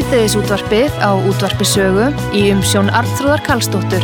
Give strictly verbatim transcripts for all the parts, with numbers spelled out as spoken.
Síðdegisútvarpið á Útvarpi Sögu í umsjón Arnþrúðar Karlsdóttur.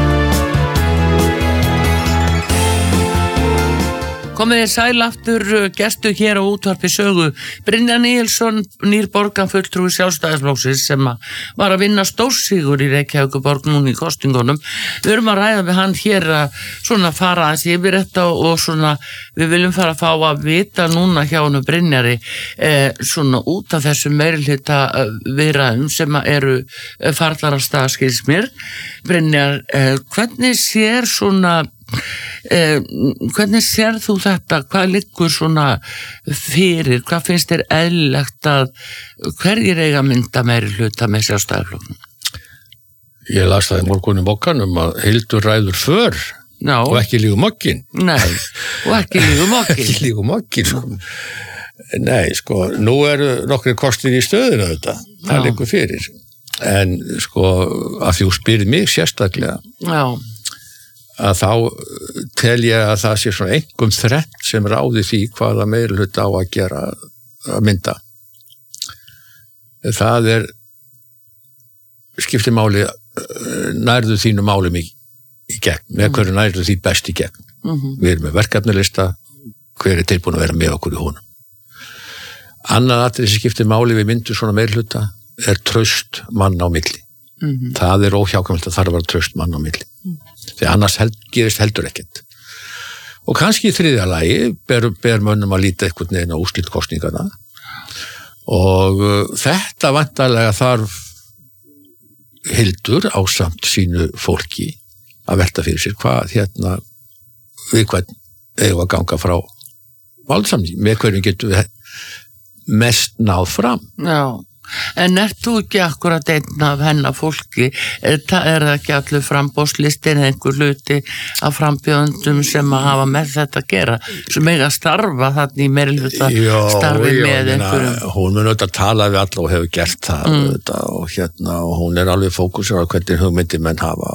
Komið þið sæl aftur, gestur hér á Útvarpi Sögu, Brynjar Níelsson, nýr borgarfulltrúi Sjálfstæðisflokksins sem var að vinna stórsigur í Reykjavíkurborg núna í kostingunum. Við erum að ræða við hann hér að svona fara aðeins yfir þetta og svona við viljum fara að fá að vita núna hjá hann Brynjari eh, svona út af þessum meirihluta viðræðum sem eru farlar af stað skils mér. Brynjar, eh, hvernig sér svona Eh, hvernig sér þú þetta, hvað liggur svona fyrir, hvað finnst þér eðlilegt að hverjir eiga mynda meiri hluta með Sjálfstæðisflokknum? Ég las það í morgun í bókanum að Hildur ræður för Já. og ekki lígu mokkin. Nei, og ekki lígu mokkin. Ekki lígu mokkin, sko. Nei, sko, nú eru nokkrir kostir í stöðuna þetta, það Já. liggur fyrir. En sko, að því þú spyrir mig sérstaklega. Já. Að þá tel ég að það sé svona einhverjum þrennt sem ráði því hvaða meirihluta á að gera að mynda. Það er skiptir máli, nærðu þínu málum í, í gegn, með mm. hverju nærðu því best í gegn. Mm-hmm. Við erum með verkefnalista, hver er tilbúin að vera með okkur í honum. Annað atriði sem skiptir máli við myndum svona meirihluta er traust mann á milli. Mm-hmm. Það er óhjákvæmilegt að þarf að vera traust mann á milli. Mm. Því annars held, gerist heldur ekkert. Og kannski í þriðja lagi ber, ber mönnum að líta eitthvað neina úrslitkostningana og uh, þetta vantarlega þarf Hildur ásamt sínu fólki að velta fyrir sér hvað hérna við hvern eigum að ganga frá valdsamni, með hverjum getum við mest náð fram. Já. En ert þú ekki akkurat einn af hennar fólki? Er það ekki allir frambóðslistin einhver hluti af frambjóðendum sem að hafa með þetta að gera? Sem eiga að starfa þannig í meirihluta starfi jó, með einhverjum? Hún mun auðvitað tala við alla og hefur gert það mm. auðvitað, og, hérna, og hún er alveg fókusur á hvernig hugmyndir menn hafa.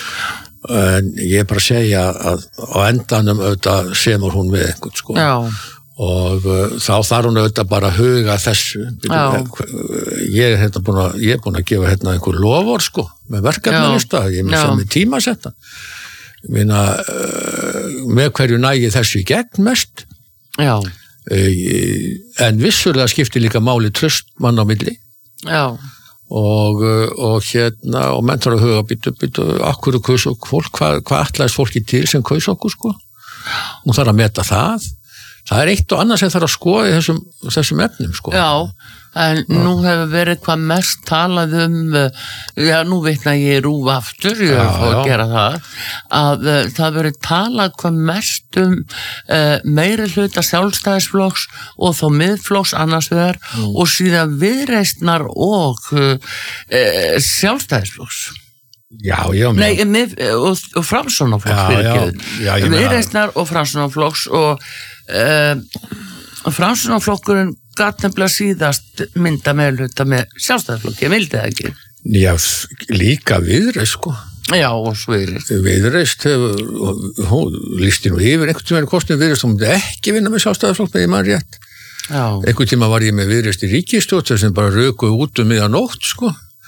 En ég er bara að segja að á endanum auðvitað semur hún við einhvern sko. Já. Og uh, þá þarf hún auðvitað bara að huga þessu. Ég er hérna búin að, ég er búin að gefa hérna einhver lofur sko, með verkefnalista, ég er með tímasetta. Ég meina, uh, með hverju nægi þessu í gegn mest. Já. Uh, en vissulega skiptir líka máli traust mann á milli. Já. Og, og hérna, og menn þarf að huga býtu, býtu, akkur og kaus okkur fólk, hvað, hvað ætlaðist fólki til sem kaus okkur sko. Hún þarf að meta það. Það er eitt og annað sem þarf að skoða í þessum, þessum efnum, sko. Já, en já. Nú hefur verið hvað mest talað um, já, nú veitna ég rúf aftur, ég er að að gera það, að uh, það verið talað hvað mest um uh, meiri hluta Sjálfstæðisflokks og þó miðflokks annars vegar mm. og síðan Viðreisnar og uh, uh, Sjálfstæðisflokks. Já, já, já. Nei, með, og, og Framsóknarflokks fyrir Viðreisnar og Framsóknarflokks og Uh, Framsóknarflokkurinn gat nefnilega síðast mynda meirihluta með Sjálfstæðisflokki, ég vildi það ekki. Já, líka Viðreist sko. Já, og svo Viðreist. Viðreist hefur, hún lísti nú yfir einhvern tíma kostnum Viðreist, hún myndi ekki vinna með Sjálfstæðisflokk með ég mann rétt. Já. Einhvern tíma var ég með Viðreist í ríkisstjórn sem bara rökuð út um miðan nótt sko.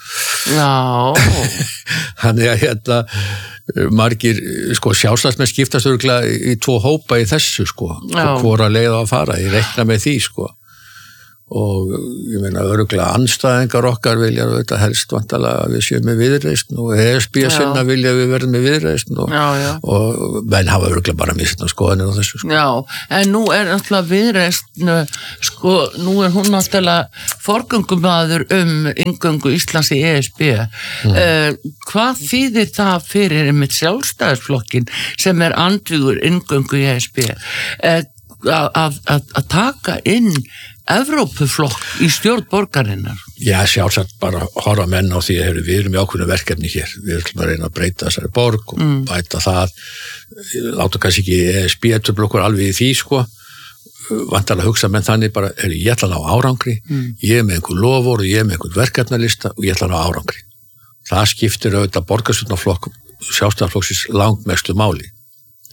Já. Þannig að hérna margir, sko, sjálfstæðismenn skiptast örgulega í tvo hópa í þessu, sko, hvora leið á að fara, ég reikna með því, sko, og ég meina örgulega andstæðingar okkar vilja þetta helst vantalega að við séum með Viðreisn og E S B sinna vilja við verðum með Viðreisn og, já, já. og menn hafa örgulega bara misna skoðanir á þessu, sko. Já, en nú er náttúrulega Viðreisn, sko, nú er hún náttúrulega forgöngumaður um inngöngu Íslands í E S B. Mm. Uh, hvað þýðir það fyrir einmitt Sjálfstæðisflokkin sem er andvígur inngöngu í E S B uh, að, að, að taka inn Evrópuflokk í stjórn borgarinnar? Já, sjálfsagt bara horfa menn á því að við erum í ákveðnu verkefni hér. Við ætlum að reyna að breyta þessari borg og mm. bæta það. Láta kannski ekki E S B-blokkur alveg í því, sko. Vantar að hugsa menn þannig bara, er, ég ætla að ná árangri, mm. ég er með einhver lofur og ég er með einhver verkefnalista og ég ætla að ná árangri. Það skiptir auðvitað borgarstjórnarflokk Sjálfstæðisflokksins langmestu máli.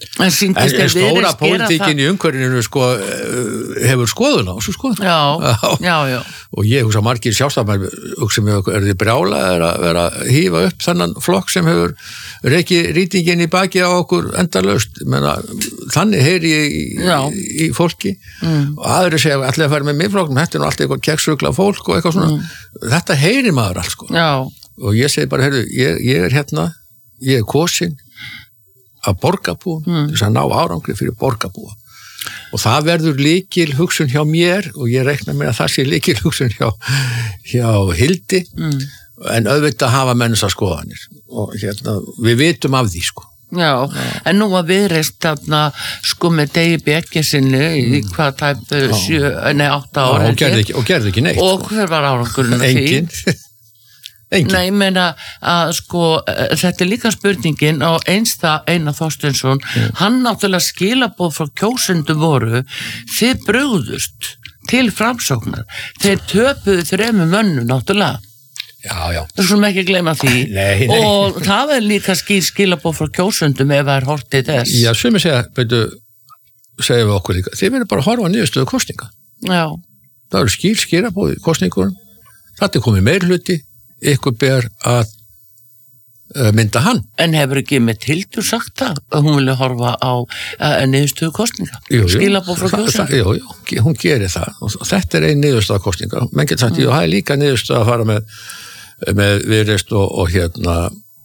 En, en, en stóra pólitíkin í umhverfinu sko, hefur skoðun á þessu sko. Já, já, já. Og ég hugsa margir sjálfstæðmenn hugsa mig, er þið brjála er að vera að hífa upp þennan flokk sem hefur reikið rýtingin í baki á okkur endalaust. Menna, þannig heyri ég í, í, í fólki mm. og aðri segja allir að fara með miðflokknum, þetta er nú alltaf eitthvað keksrugla fólk og eitthvað svona. Mm. Þetta heyri maður allt sko. Já. Og ég segi bara, heyrðu, ég, ég er hérna, ég er kosin að borgarbúa, mm. þess að ná árangri fyrir borgarbúa. Og það verður lykil hugsun hjá mér og ég reikna með að það sé lykil hugsun hjá, hjá Hildi, mm. en auðvitað hafa mennsa skoðanir. Og hérna, við vitum af því, sko. Já, Já. En nú að við reist þarna, sko, með Degi Bjarki sinni mm. í hvað tæp sjö, nei, átta ára. Og gerði ekki, og gerði ekki neitt. Og hver var árangurinn af því? Engin. Engin. Nei, ég meina að sko þetta er líka spurningin og einsta Einar Þorsteinsson, mm. hann náttúrulega skilaboð frá kjósendum voru, þið brugðust til Framsóknar, þeir töpuðu þremur mönnum náttúrulega. Já, já. Það skulum ekki gleyma því. Nei, nei. Og það er líka skil skilaboð frá kjósendum ef það er hortið þess. Já, sem ég segja, veitu, segja við okkur líka, þið verður bara að horfa niðurstöðu kosninga. Já. Það eru skil skilaboð í kosningunum, þetta er komið meirhluti, ykkur ber að uh, mynda hann. En hefur ekki með Hildur sagt það að hún vilja horfa á uh, niðurstöðu kostninga? Jú, jú. Skilaboð frá kjósendum? Jú, jú, hún gerir það. Og þetta er ein niðurstöða kostninga. Menn getur sagt, mm. jú, það er líka niðurstöða að fara með, með Viðreisn og, og hérna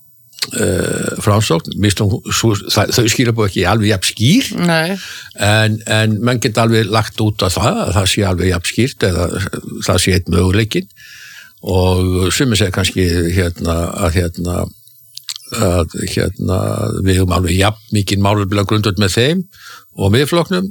uh, Framsókn. Mistum, svo, það, þau skilaboð ekki alveg jafn skýr. Nei. En, en menn getur alveg lagt út af það, að það sé alveg jafn skýrt eða það sé eitt möguleikinn. Og sumir segja kannski hérna að hérna að hérna við höfum alveg jafn mikið málefnilega grundvöld með þeim og miðflokknum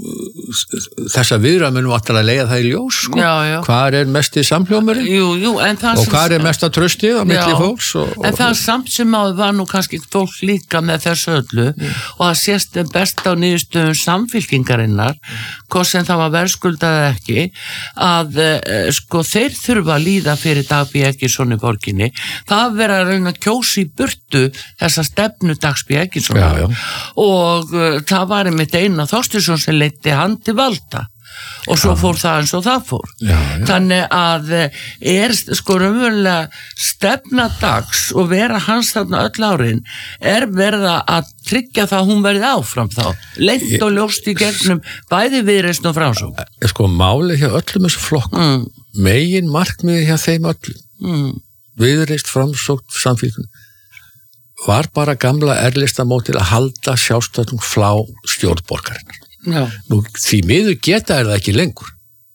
þessa viðræður munum alltaf að leiða það í ljós sko. Já, já. Hvar er mesti samhljómurinn jú, jú, en það og hvar er mesta tröstið á milli fólks og, og, en það samt sem áður var nú kannski fólk líka með þessu öllu mm. og það sést best á niðurstöðum samfylkingarinnar hvort sem það var verðskuldað ekki að eh, sko þeir þurfa að líða fyrir Dag Bjarkison í borginni það vera að reyna að kjósa í burtu þessa stefnu Dags Bjarkison og uh, það var einmitt Einar Þorsteinsson sem leiddi hann til valda og svo fór það eins og það fór já, já. Þannig að er sko raunverulega stefna Dags og vera hans þarna öll árin er verða að tryggja það að hún verði áfram þá leitt og ljóst í gegnum bæði Viðreisn og Framsókn sko málið hjá öllum þessu flokkum mm. megin markmiði hjá þeim öllum mm. Viðreisn, Framsókn, Samfylking var bara gamla erlistamótil að halda sjálfstæðum flá stjórnborgarinnar. Já. Nú, því miður geta er það ekki lengur.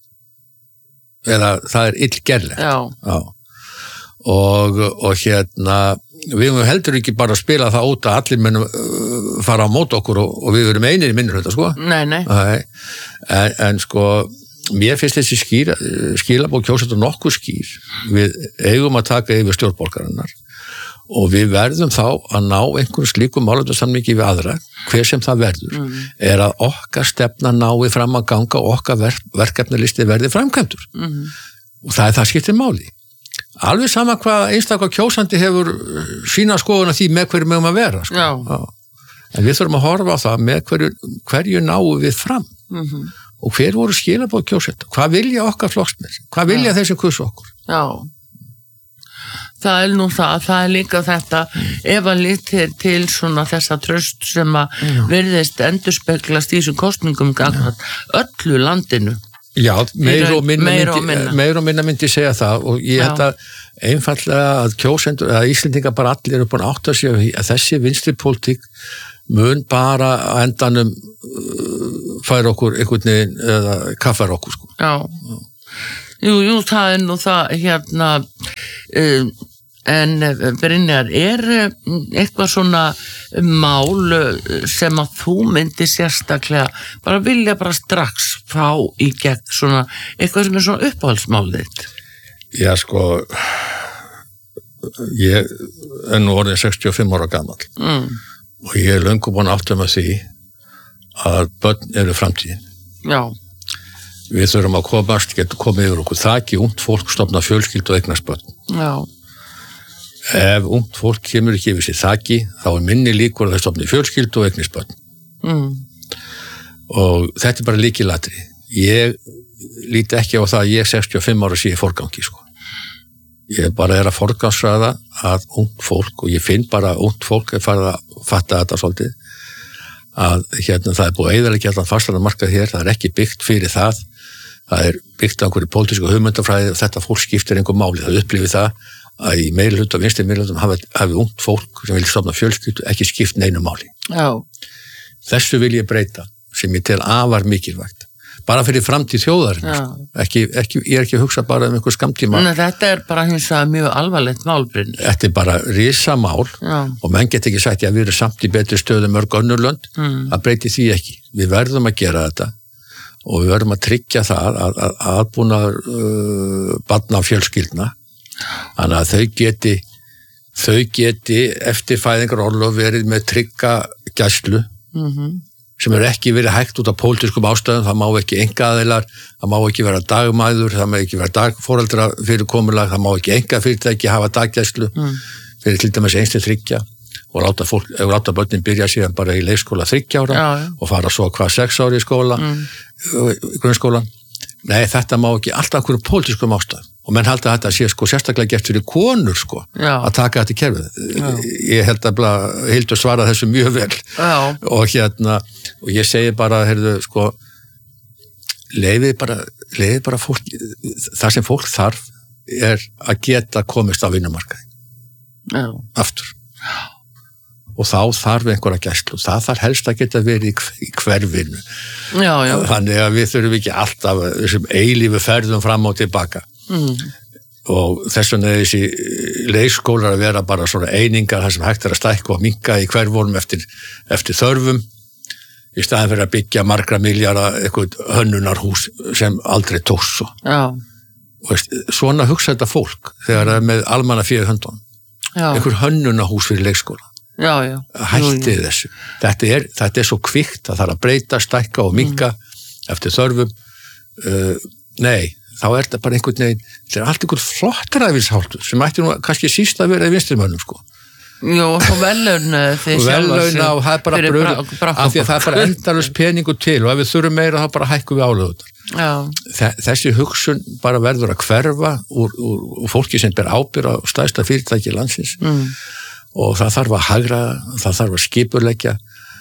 Eða það er illgerlegt. Já. Já. Og, og hérna, við höfum heldur ekki bara að spila það út að allir munum uh, fara á mót okkur og, og við verum einir í minnir þetta, sko. Nei, nei. nei. En, en sko, mér finnst þessi skýr, skilabók kjósendur nokkuð skýr. Við eigum að taka yfir stjórnborgarinnar. Og við verðum þá að ná einhverjum slíkum málefnasamningi við aðra, hver sem það verður, mm. er að okkar stefna nái fram að ganga og okkar verk, verkefnalisti verði framkvæmdur. Mm. Og það er það skiptir máli. Alveg sama hvað einstaklega kjósandi hefur sína skoðun af því með hverju mögum að vera. Sko. Já. Já. En við þurfum að horfa á það með hverju, hverju náum við fram. Mm-hmm. Og hver voru skilabóð kjósenda? Hvað vilja okkar flokksmenn? Hvað vilja þeir sem kusu okkur? Já. Það er nú það, það er líka þetta ef að litir til svona þessa tröst sem að Já. Virðist endurspeglast í þessum kostningum gangað öllu landinu. Já, meir og minna, meir og myndi, minna. meir og minna myndi segja það og ég held að einfallega að kjósendur, að Íslendingar bara allir eru búin að átta sig að þessi vinstri pólitík mun bara að endanum uh, færa okkur einhvern veginn eða kaffar okkur sko. Já. Já. Jú, jú, það er nú það hérna um, en Brynjar, er eitthvað svona mál sem að þú myndi sérstaklega bara vilja bara strax fá í gegn svona, eitthvað sem er svona uppáhaldsmálið þitt? Já, sko ég er nú orðin sextíu og fimm ára gamall mm. og ég er löngu búin að átta með því að börn eru framtíðin. Já. Við þurfum að komast, getur komið yfir okkur þaki, ungt fólk stofna fjölskyldu og eignast börn. Já. Ef ungt fólk kemur ekki yfir sér þaki, þá er minni líkur að það stofni fjölskyldu og eignast börn. Mm. Og þetta er bara lykilatri. Ég líti ekki á það að ég sextíu og fimm ára sé í forgangi, sko. Ég bara er að forgangsraða að ungt fólk, og ég finn bara að ungt fólk er farið að fatta þetta svolítið, að hérna það er búið að eyðileggja allan fastlandamarkað hér, það er ekki byggt fyrir það, það er byggt á einhverju pólitísku hugmyndafræði og þetta fólk skiptir einhver máli, það upplifir það að í meirihluta og vinstri meirihlutum hafi, hafi ungt fólk sem vil stofna fjölskyldu ekki skipt neinu máli. Já. Þessu vil ég breyta, sem ég tel afar mikilvægt. Bara fyrir framtíð þjóðarinnar. Ekki, ekki, ég er ekki að hugsa bara um einhver skamtíma. Nei, þetta er bara hins vegar mjög alvarlegt málbrinn. Þetta er bara risamál og menn get ekki sagt að við erum samt í betri stöðu mörg önnur lönd, mm. að breyti því ekki. Við verðum að gera þetta og við verðum að tryggja það að, að aðbúnaður uh, barna fjölskyldna, þannig að þau geti þau geti eftir fæðingarorlof verið með trygga gæslu, mm-hmm. sem er ekki verið hægt út af pólitískum ástæðum, það má ekki einkaaðilar, það má ekki vera dagmæður, það má ekki vera dagforeldra fyrirkomulag, það má ekki einkafyrirtæki hafa daggæslu mm. fyrir til dæmis einstu þriggja og láta fólk, ef láta börnin byrja síðan bara í leikskóla þriggja ára já, já. og fara svo hvað sex ári í skóla, mm. grunnskólan. Nei, þetta má ekki alltaf hverju pólitískum ástæðum og menn halda að þetta sé sko sérstaklega gert fyrir konur sko já. Að taka þetta í kerfið. Ég held að Hildur svara þessu mjög vel já. og hérna og ég segi bara, heyrðu, sko leiðið bara, leiðið bara fólk, það sem fólk þarf er að geta komist á vinnumarkaði aftur og þá þarf einhverja gæslu, það þarf helst að geta verið í hverfinu já, já. Þannig að við þurfum ekki alltaf þessum eilífu ferðum fram og tilbaka mm. og þess vegna er þessi leikskólar að vera bara svona einingar þar sem hægt er að stækka og minnka í hverfunum eftir, eftir þörfum í staðin fyrir að byggja margra miljara eitthvað hönnunarhús sem aldrei tókst svo. Já. Veist, svona hugsa þetta fólk þegar það er með almanna fyrir höndun. Einhver hönnunarhús fyrir leikskóla. Já, já. Hættið þessu. Þetta er, þetta er svo kvikt að það er að breyta, stækka og minnka mm. eftir þörfum. Uh, nei, þá er þetta bara einhvern veginn, þetta er allt einhver flottræfisháttur sem ætti nú kannski síst að vera í vinstrimönnum, sko. Jú, og vellauna og vellauna og það er bara bröð af því að það er bara endalust peningu til og ef við þurfum meira þá bara hækkum við álögunar. Þessi hugsun bara verður að hverfa úr, úr, úr fólki sem ber ábyrgð á stærsta fyrirtæki landsins mm. og það þarf að hagra, það þarf að skipurleggja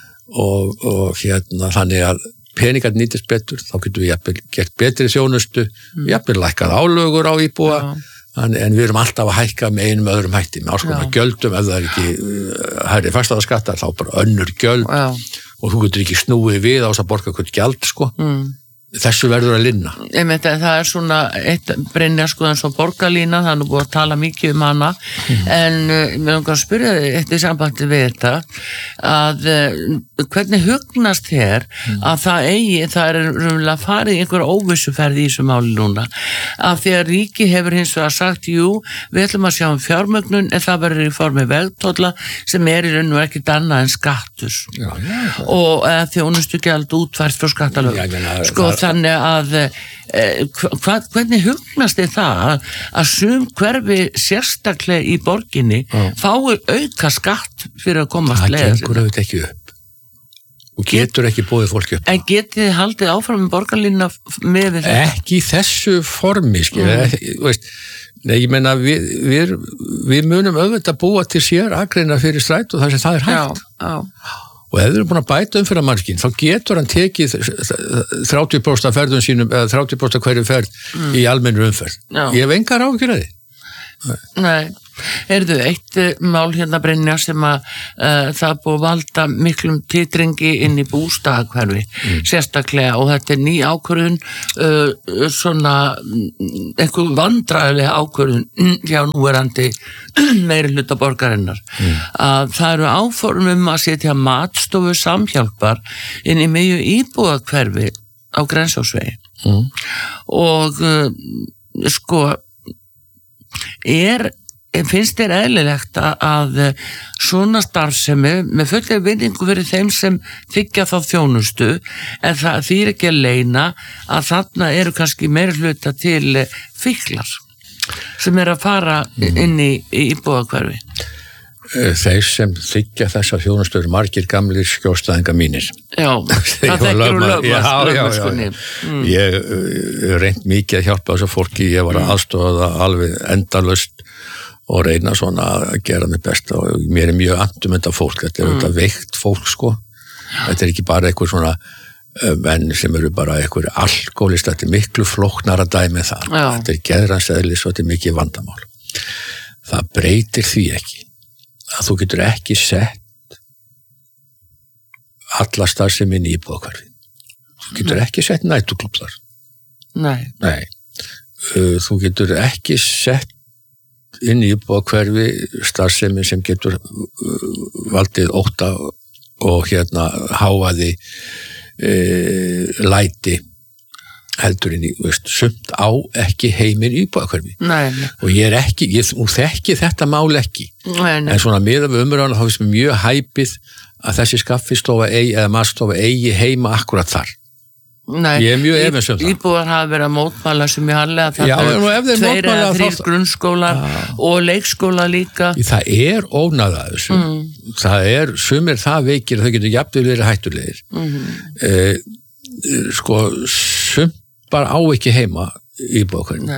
og, og hérna þannig að peningar nýtist betur, þá getum við jafnvel gert betri þjónustu, mm. jafnvel lækkað álögur á íbúa Já. En við erum alltaf að hækka með einum öðrum hætti, með áskonar gjöldum, ef það er ekki hærri fastæðaskattar, þá bara önnur gjöld Já. Og þú getur ekki snúið við á þess að borga eitthvað gjald, sko. Mm. Þessu verður að linna. Ég meint að það er svona eitt Brynja sko eins og borgarlína, það er nú búið að tala mikið um hana, mm. en uh, mér langar að spyrja þig eitt í sambandi við þetta, að uh, hvernig hugnast þér mm. að það eigi, það er raunverulega farið í einhver óvissuferð í þessu máli núna, að því að ríki hefur hins vegar sagt, jú, við ætlum að sjá um fjármögnun, en það verður í formi vegtolla sem er í raun og ekkert annað en skattur. Já, já, og uh, þjónustugjald útfært frá skattalög. Já, já, sko, þannig að eh, hva, hvernig hugnast þið það að, að sum hverfi sérstaklega í borginni mm. fáir auka skatt fyrir að komast leið. Það gengur auðvitað ekki upp og getur ekki bóðið fólki upp. En getið þið haldið áfram með borgarlínuna með þetta? Ekki í þessu formi, skil, mm. veist, nei, ég meina við, við, við munum auðvitað búa til sér akreina fyrir stræt og þar sem það er hægt. Já, já. Og ef þeir eru búin að bæta um fyrir mannskinn, þá getur hann tekið þrjátíu prósent af ferðum sínum, eða þrjátíu prósent af hverju ferð mm. í almennri umferð. Já. Ég hef engar áhyggjur af því. Nei, heyrðu, eitt mál hérna Brynja sem að uh, það er búið að valda miklum titringi inn í bústaðahverfi, mm. sérstaklega, og þetta er ný ákvörðun, uh, svona einhver vandræðilega ákvörðun hjá núverandi meiri hluta borgarinnar, mm. að það eru áformum að setja matstofu samhjálpar inn í miðju íbúðahverfi á Grensásvegi mm. og uh, sko er, finnst þér eðlilegt að, að svona starfsemi með fullri vinningu fyrir þeim sem þiggja þá þjónustu, en það þýr ekki að leyna að þarna eru kannski meira hluta til fíklar sem er að fara inn í, í íbúðahverfi? þeir sem þykja þessa þjónustöður margir gamlir skjólstæðinga mínir. Já, það þekkir úr lögmannskunni. Mm. Ég uh, reynd mikið að hjálpa þessu fólki, ég var að aðstofa það alveg endalaust og reyna svona að gera mig besta og mér er mjög andum þetta fólk, þetta er þetta mm. veikt fólk sko, þetta er ekki bara eitthvað svona uh, menn sem eru bara eitthvað alkoholist, þetta er miklu flóknara dæmi það, Já. Þetta er geðranseðlis og þetta er mikið vandamál. Það breytir því ekki að þú getur ekki sett alla starfsemi inn í íbúðahverfi. Þú getur ekki sett næturklúbb þar. Nei. Nei. Þú getur ekki sett inn í íbúðahverfi starfsemi sem getur valdið ótta og hérna háaði e, læti heldur inn í, veist, sumt á ekki heiminn íbúðahverfi. Nei, nei. Og ég er ekki, ég þekki þetta mál ekki. Nei, nei. En svona miðað við umræðuna þá finnst mér mjög hæpið að þessi skaffistofa eigi, eða matstofa eigi heima akkurat þar. Nei. Ég er mjög efins um það. Íbúðar hafa verið að mótmæla sem ég harlega það Já, er tveir eða þrír grunnskólar ja. Og leikskóla líka. Það er ónað að þessu. Mm. Það er, sumir það veikir þau getur jafnvel verið hættulegir. Mm. Eh, sko, sumt bara á ekki heima íbúðahverfi.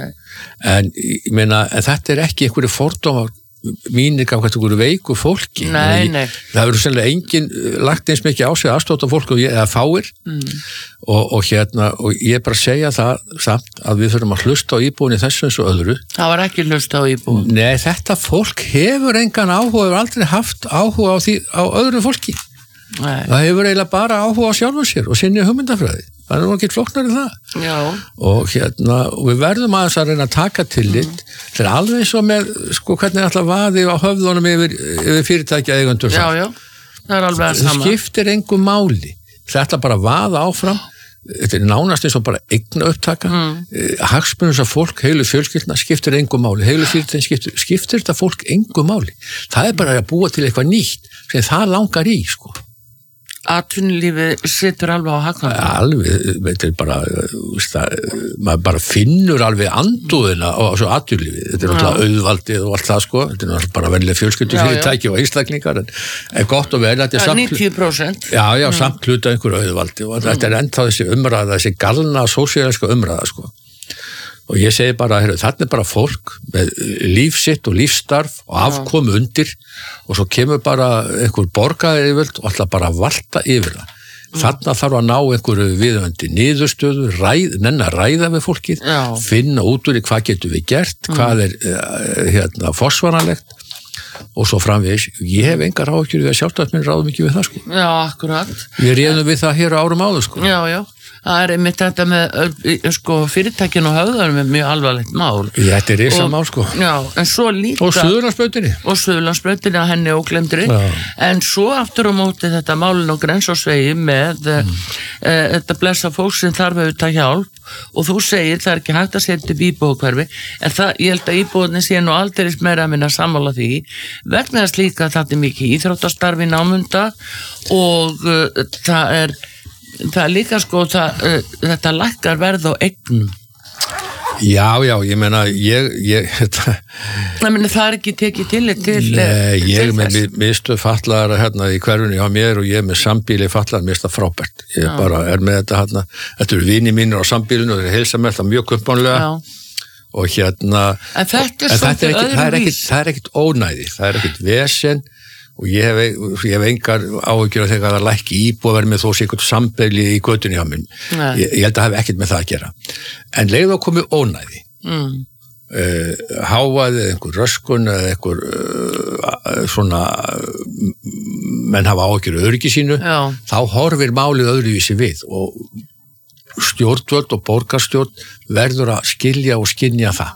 En ég meina, en þetta er ekki einhverju fordómar mínir gaf hvað einhverju veiku fólki. Nei, nei. Það verður sennilega engin lagt eins mikið á sig aðstóta fólk og ég, eða fáir mm. og, og hérna, og ég er bara að segja það samt að við þurfum að hlusta á íbúðinni þessu eins og öðru. Það var ekki hlusta á íbúðin. Nei, þetta fólk hefur engan áhuga, hefur aldrei haft áhuga á því, á öðru fólki. Nei. Það hefur eiginlega bara áhuga á sjálfum sér og sinni hugmyndafræði. Það er nú ekki flóknar í það. Já. Og hérna, og við verðum aðeins að reyna að taka tillit. Mm. Það er alveg eins og með, sko, hvernig alltaf vaði á höfðunum yfir, yfir fyrirtækja eigundur. Já, já, það er alveg að sama. Það skiptir engu máli. Það ætla bara að vaða áfram. Þetta er nánast eins og bara eigna upptaka. Mm. Hagsmunum þess að fólk, heilu fjölskyldna, skiptir engu máli. Heilu fyrirtækja skiptir, skiptir þetta fólk engu máli. Það er bara að búa til eitthvað nýtt sem það langar í, sko. Atvinnulífið situr alveg á hakanum. Alveg, þetta er bara það, maður bara finnur alveg andúðina á þessu atvinnulífið. Þetta er náttúrulega auðvaldið og allt það sko, þetta er náttúrulega bara venlega fjölskyldu fyrirtæki og einstaklingar, en er gott og vel þetta er samt níutíu prósent. Já, já, mm. samt hluta einhverju auðvaldi og mm. þetta er ennþá þessi umræða, þessi galna sósíalíska umræða sko. Og ég segi bara, heru, þarna er bara fólk með lífsitt og lífstarf og afkomu undir og svo kemur bara einhver borgaðir yfirvöld og alltaf bara valta yfir það. Mm. Þarna þarf að ná einhverju viðöndi niðurstöðu, ræð, nenn að ræða við fólkið, Já. Finna út úr hvað getur við gert, mm. hvað er uh, hérna, forsvaranlegt og svo framvegis. Ég hef engar áhyggjur við að sjálfstæðismenn ráðum ekki við það sko. Já, akkurat. Við réðum við það hér á árum áður sko. Já, já. Það er einmitt þetta með sko, fyrirtækin og höfðarum er mjög alvarlegt mál. Já, þetta er risa mál sko. Já, en svo líka... Og Suðurlandsbrautinni. Og Suðurlandsbrautinni að henni óglemdri. En svo aftur á móti þetta málin og Grensásvegi með mm. e, þetta blessa fólk sem þarf auðvitað hjálp og þú segir það er ekki hægt að setja upp íbúðahverfi en það, ég held að íbúðinni sé nú aldrei meira að minna sammála því vegna þess líka að þetta er mikið íþróttastarfi námunda og uh, það er það er líka sko það, uh, þetta lækkar verð á eignum. Já, já, ég meina ég, ég þetta... Meni, það er ekki tekið til til Nei, ég með mistu fatlaðara hérna í hverjunni á mér og ég með sambíli fatlaðar mér það frábært. Ég já. Bara er með þetta hérna, þetta eru vini mínir á sambílinu og þeir heilsa mér það mjög kumpánlega og hérna en þetta er, en þetta er, ekkit, það er, ekkit, það er ekkit ónæði, það er ekkit vesen og ég hef, ég hef engar áhyggjur að þegar það lækki íbúð að vera með þó sér eitthvað sambeyli í götunni hjá mér. Ég, ég held að það hef ekkert með það að gera. En leið þá komið ónæði. Mm. Uh, háaði einhver röskun eða einhver uh, svona menn hafa áhyggjur öryggi sínu, Já. Þá horfir málið öðruvísi við og stjórnvöld og borgarstjórn verður að skilja og skynja það.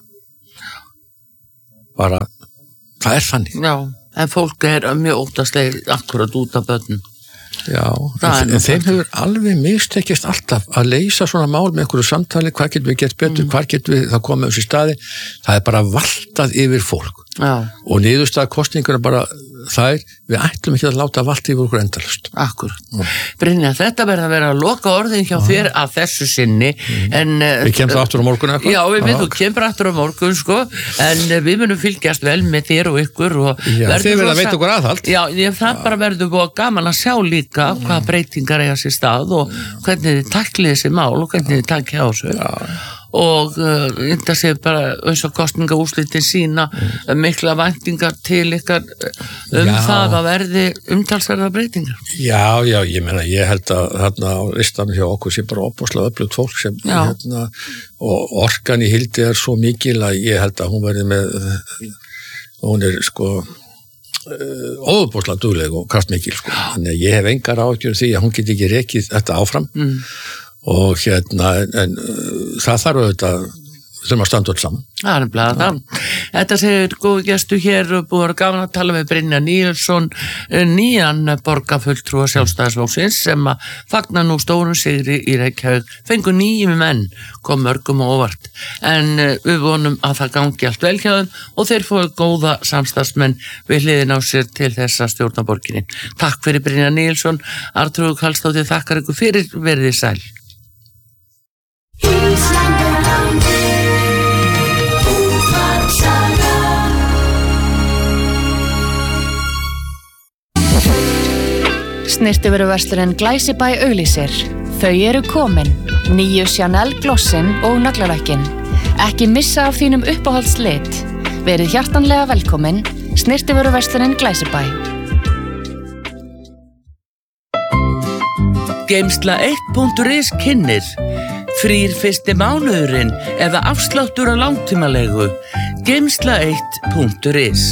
Bara, það er þannig. Já. En fólk er mjög óttaslegir akkurat út af börnum. Já, en, en þeim hefur alveg mistekist alltaf að leysa svona mál með einhverju samtali, hvað getum við gert betur, mm. hvað getum við það komið á þessi staði, það er bara valtað yfir fólk. Já. Og niðurstaða kosningur er bara þær, við ætlum ekki að láta valda yfir okkur endalust. Akkurat. Mm. Brynja, þetta verður að vera að loka orðin hjá þér að þessu sinni, mm. en... Við kemum það aftur á morgun eitthvað? Já, við við, þú kemur aftur á morgun, sko, en við munum fylgjast vel með þér og ykkur og... Já, þið verða að veita okkur aðhald. Já, ég, það bara verður búið gaman að sjá líka mm. hvaða breytingar eiga sér stað og hvernig þið taklið þessi mál og hvernig þið takja á þessu. Já. Og þetta uh, sé bara eins og kosningaúrslitin sína mm. mikla væntingar til ykkar um já. Það að verði umtalsverða breytingar. Já, já, ég meina, ég held að þarna á listanum hjá okkur sé bara opaslega öflugt fólk sem hérna, og orkan í Hildi er svo mikil að ég held að hún verði með, hún er sko óbúslega dugleg og kraftmikil sko. Þannig að ég hef engar áhyggjur því að hún get ekki rekið þetta áfram. Mm. Og hérna, en, en það þarf auðvitað sem að standa öll saman. Það er nefnilega það. Þetta segir góðu gestu hér, búið að gaman að tala með Brynjar Níelsson, nýjan borgarfulltrúa Sjálfstæðisflokksins sem að fagna nú stórum sigri í Reykjavík, fengu nýjum menn, kom mörgum og óvart. En við vonum að það gangi allt vel hjá þeim og þeir fóðu góða samstarfsmenn við hliðin á sér til þessa stjórnarborginni. Takk fyrir Brynjar Níelsson, Arnþrúður Karlsdóttir þakkar ykkur fyrir, verið sæl. Snyrtivöruverslurinn Glæsibæ auglýsir. Þau eru komin, nýju Chanel glossin og naglalakkin. Ekki missa af þínum uppáhaldslit. Verið hjartanlega velkomin, Snyrtivöruverslurinn Glæsibæ. Geimsla eitt punktur is kynnir. Frýr fyrsti mánuðurinn eða afsláttur á langtímalegu. Geimsla eitt punktur is.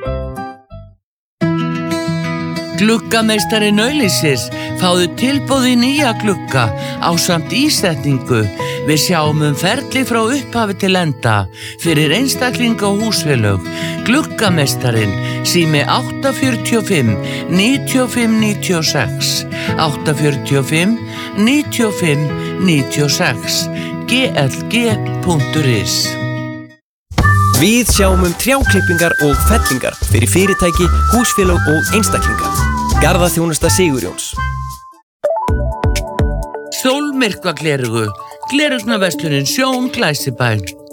Gluggameistarinn auglýsir, fáðu tilboð í nýja glugga ásamt ísetningu. Við sjáum um ferli frá upphafi til enda fyrir einstaklinga og húsfélög. Gluggameistarinn, sími átta fjörutíu og fimm níutíu og fimm níutíu og sex, átta fjörutíu og fimm níutíu og fimm níutíu og sex, g l g punktur is. Við sjáum um trjáklippingar og fellingar fyrir fyrirtæki, húsfélög og einstaklinga. Garðaþjónusta Sigurjóns. Sólmyrkva glerugu, glerugnaverslunin Sjón Glæsibæ.